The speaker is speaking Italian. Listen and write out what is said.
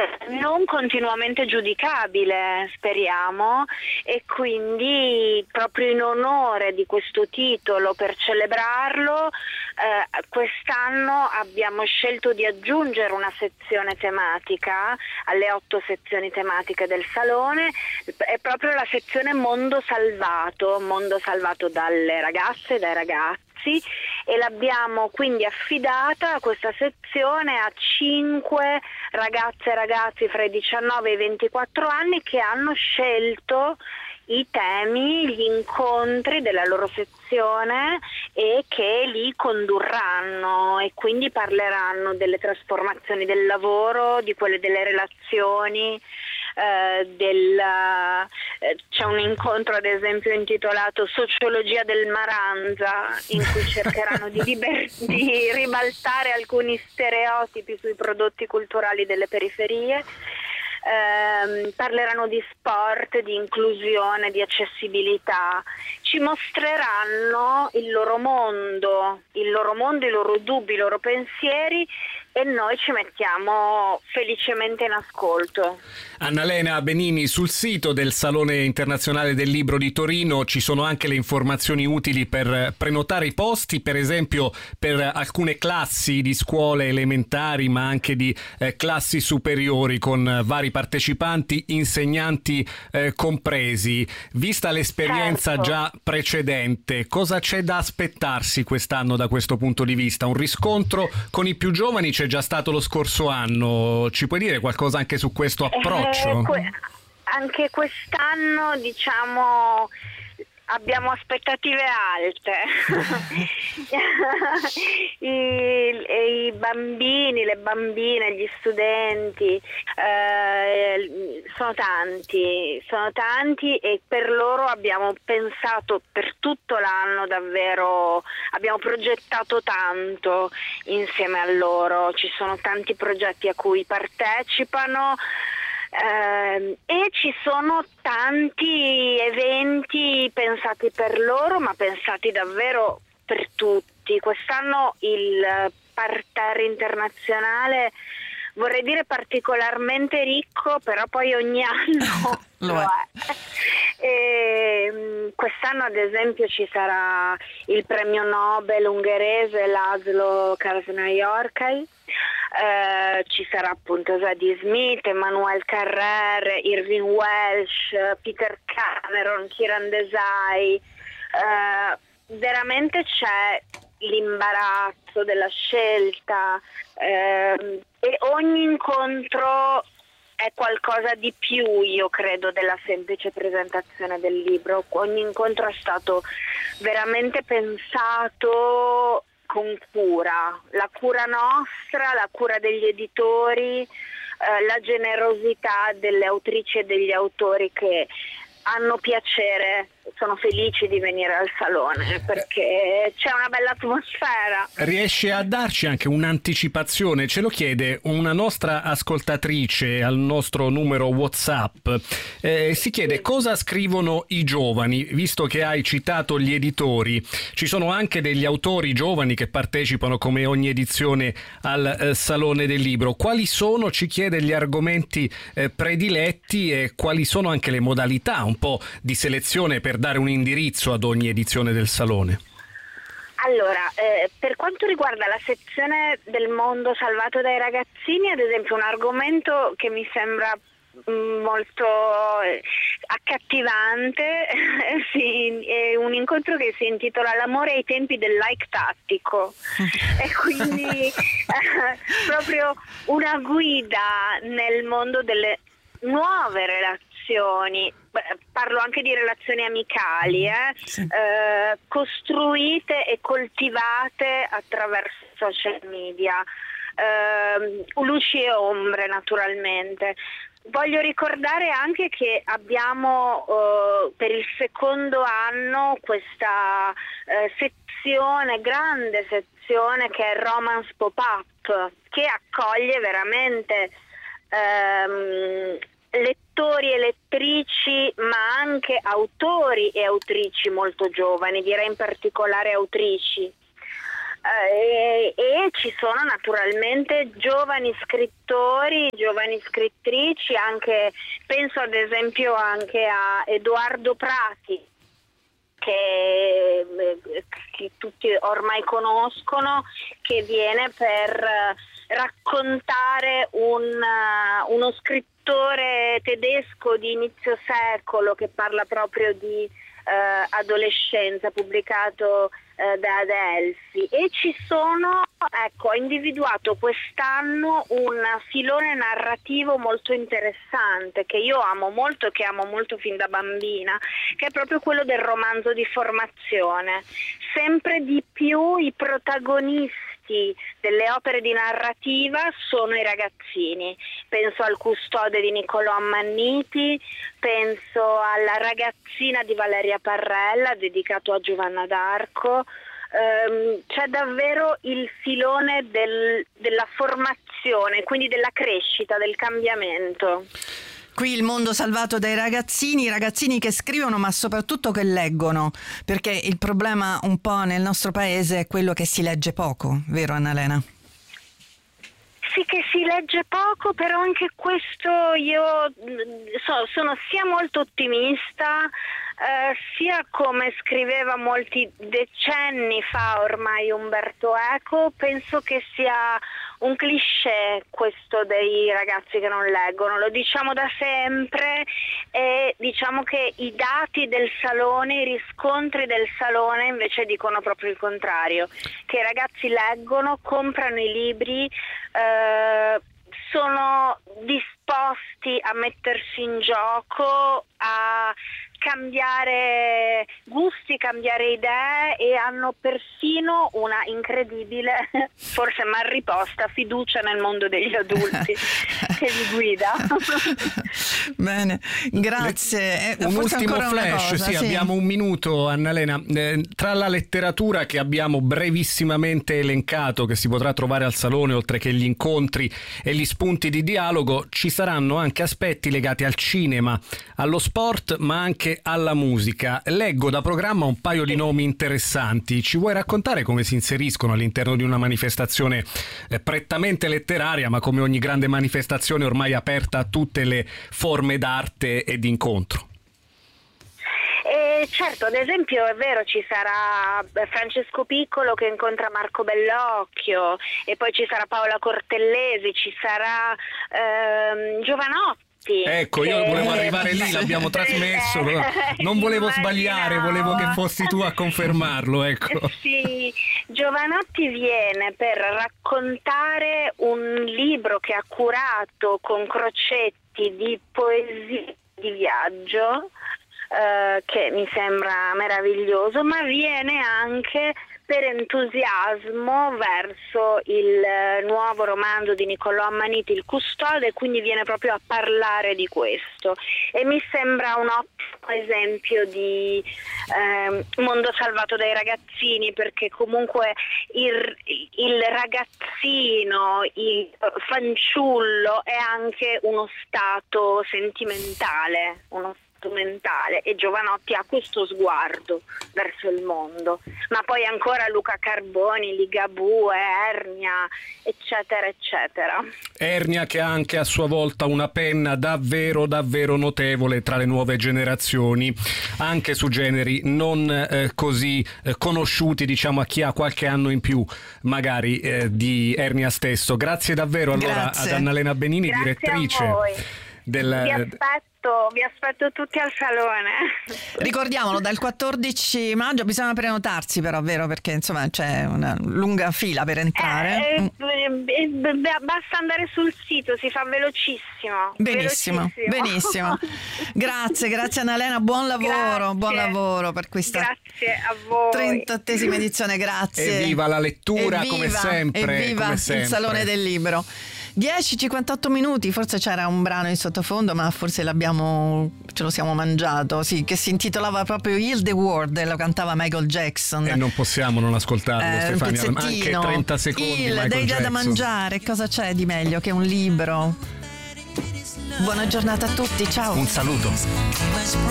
non continuamente giudicabile, speriamo, e quindi proprio in onore di questo titolo, per celebrarlo, quest'anno abbiamo scelto di aggiungere una sezione tematica alle 8 sezioni tematiche del Salone. È proprio la sezione mondo salvato dalle ragazze e dai ragazzi, e l'abbiamo quindi affidata questa sezione a 5 ragazze e ragazzi fra i 19 e i 24 anni che hanno scelto i temi, gli incontri della loro sezione e che li condurranno, e quindi parleranno delle trasformazioni del lavoro, di quelle delle relazioni. C'è un incontro ad esempio intitolato Sociologia del Maranza, in cui cercheranno di ribaltare alcuni stereotipi sui prodotti culturali delle periferie. Parleranno di sport, di inclusione, di accessibilità, ci mostreranno il loro mondo, i loro dubbi, i loro pensieri, e noi ci mettiamo felicemente in ascolto. Annalena Benini, sul sito del Salone Internazionale del Libro di Torino ci sono anche le informazioni utili per prenotare i posti, per esempio per alcune classi di scuole elementari, ma anche di classi superiori, con vari partecipanti, insegnanti compresi. Vista l'esperienza già precedente, cosa c'è da aspettarsi quest'anno da questo punto di vista? Un riscontro con i più giovani c'è già stato lo scorso anno, ci puoi dire qualcosa anche su questo approccio? Anche quest'anno, diciamo, abbiamo aspettative alte. I bambini, le bambine, gli studenti sono tanti, e per loro abbiamo pensato per tutto l'anno, davvero abbiamo progettato tanto insieme a loro. Ci sono tanti progetti a cui partecipano. E ci sono tanti eventi pensati per loro, ma pensati davvero per tutti. Quest'anno il parterre internazionale, vorrei dire particolarmente ricco, però poi ogni anno lo è. Quest'anno ad esempio ci sarà il premio Nobel ungherese Laszlo Krasznahorkai. Ci sarà appunto Zadie Smith, Emmanuel Carrère, Irving Welsh, Peter Cameron, Kiran Desai. Veramente c'è l'imbarazzo della scelta, e ogni incontro è qualcosa di più, io credo, della semplice presentazione del libro. Ogni incontro è stato veramente pensato con cura, la cura nostra, la cura degli editori, la generosità delle autrici e degli autori che hanno piacere, sono felici di venire al Salone perché c'è una bella atmosfera. Riesce a darci anche un'anticipazione? Ce lo chiede una nostra ascoltatrice al nostro numero WhatsApp. Si chiede cosa scrivono i giovani, visto che hai citato gli editori. Ci sono anche degli autori giovani che partecipano come ogni edizione al Salone del Libro. Quali sono, ci chiede, gli argomenti prediletti e quali sono anche le modalità un po' di selezione per dare un indirizzo ad ogni edizione del Salone? Allora, per quanto riguarda la sezione del mondo salvato dai ragazzini, ad esempio, un argomento che mi sembra molto accattivante è un incontro che si intitola L'amore ai tempi del like tattico, e quindi proprio una guida nel mondo delle nuove relazioni. Parlo anche di relazioni amicali, sì. Costruite e coltivate attraverso social media, luci e ombre naturalmente. Voglio ricordare anche che abbiamo per il secondo anno questa grande sezione che è Romance Pop-Up, che accoglie veramente lettori e lettrici, ma anche autori e autrici molto giovani, direi in particolare autrici. e ci sono naturalmente giovani scrittori, giovani scrittrici, anche penso ad esempio anche a Edoardo Prati, che tutti ormai conoscono, che viene per raccontare uno scrittore tedesco di inizio secolo che parla proprio di adolescenza, pubblicato da Adelphi. E ci sono, ho individuato quest'anno un filone narrativo molto interessante che io amo molto e che amo molto fin da bambina, che è proprio quello del romanzo di formazione. Sempre di più i protagonisti delle opere di narrativa sono i ragazzini. Penso al Custode di Niccolò Ammanniti, penso alla Ragazzina di Valeria Parrella, dedicato a Giovanna d'Arco. C'è davvero il filone della formazione, quindi della crescita, del cambiamento. Qui il mondo salvato dai ragazzini, i ragazzini che scrivono ma soprattutto che leggono, perché il problema un po' nel nostro paese è quello che si legge poco, vero Annalena? Sì, che si legge poco, però anche questo io sono sia molto ottimista, sia come scriveva molti decenni fa ormai Umberto Eco. Penso che sia un cliché questo dei ragazzi che non leggono, lo diciamo da sempre, e diciamo che i dati del Salone, i riscontri del Salone invece dicono proprio il contrario, che i ragazzi leggono, comprano i libri, sono disposti a mettersi in gioco, a cambiare gusti, cambiare idee, e hanno persino una incredibile, forse mal riposta, fiducia nel mondo degli adulti che li guida. Bene, grazie. Un ultimo flash, sì, abbiamo un minuto, Annalena. Tra la letteratura che abbiamo brevissimamente elencato, che si potrà trovare al Salone, oltre che gli incontri e gli spunti di dialogo, ci saranno anche aspetti legati al cinema, allo sport, ma anche alla musica. Leggo da programma un paio di nomi interessanti. Ci vuoi raccontare come si inseriscono all'interno di una manifestazione prettamente letteraria, ma come ogni grande manifestazione ormai aperta a tutte le forme d'arte e di incontro? Certo, ad esempio è vero, ci sarà Francesco Piccolo che incontra Marco Bellocchio, e poi ci sarà Paola Cortellesi, ci sarà Giovanotti. Ecco, io volevo arrivare lì, l'abbiamo trasmesso, non volevo sbagliare, volevo che fossi tu a confermarlo, ecco. Sì, Giovanotti viene per raccontare un libro che ha curato con Crocetti di poesie di viaggio, che mi sembra meraviglioso, ma viene anche per entusiasmo verso il nuovo romanzo di Niccolò Ammanniti, Il Custode, quindi viene proprio a parlare di questo, e mi sembra un ottimo esempio di mondo salvato dai ragazzini, perché comunque il ragazzino, il fanciullo è anche uno stato sentimentale, mentale, e Giovanotti ha questo sguardo verso il mondo. Ma poi ancora Luca Carboni, Ligabue, Ernia, eccetera eccetera. Ernia, che ha anche a sua volta una penna davvero davvero notevole tra le nuove generazioni, anche su generi non così conosciuti, diciamo, a chi ha qualche anno in più magari di Ernia stesso. Grazie davvero allora ad Annalena Benini, grazie direttrice a voi. Vi aspetto tutti al Salone. Ricordiamolo, dal 14 maggio bisogna prenotarsi però, vero? Perché insomma c'è una lunga fila per entrare. Basta andare sul sito, si fa velocissimo. Benissimo. Grazie Annalena, buon lavoro per questa grazie a voi. 38esima edizione, grazie. Evviva la lettura, come sempre. Evviva il Salone del Libro. 10:58 minuti, forse c'era un brano in sottofondo, ma forse ce lo siamo mangiato, sì, che si intitolava proprio Heal the World, e lo cantava Michael Jackson. E non possiamo non ascoltarlo, Stefania, anche 30 secondi. Dai già da mangiare, cosa c'è di meglio che un libro? Buona giornata a tutti, ciao. Un saluto.